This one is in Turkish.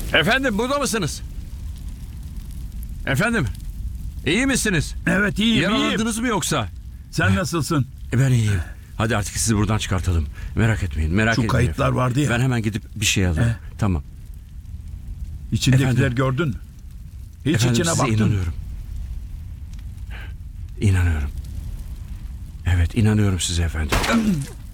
Efendim, burada mısınız? Efendim, iyi misiniz? Evet, iyiyim. Yaralandınız mı yoksa? Sen nasılsın? Ben iyiyim. Hadi artık sizi buradan çıkartalım. Merak etmeyin, merak Şu etmeyin. kayıtlar efendim. vardı ya. Ben hemen gidip bir şey alayım. Tamam. İçindekileri Efendim? gördün mü? Hiç Efendim, içine size baktın mı? inanıyorum. İnanıyorum. Evet, inanıyorum size efendim.